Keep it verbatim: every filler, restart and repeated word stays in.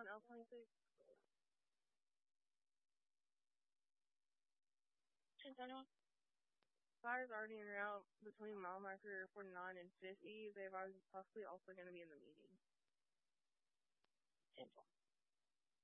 on L twenty-six? Fire's already en route between mile marker forty-nine and fifty. They're possibly also going to be in the meeting.